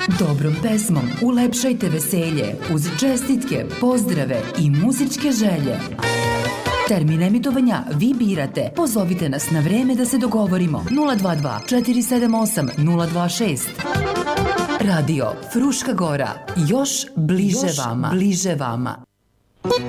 Dobrom pesmom ulepšajte veselje uz čestitke, pozdrave i muzičke želje. Termin emitovanja vi birate. Pozovite nas na vreme da se dogovorimo. 022 478 026. Radio Fruška Gora. Još bliže vama.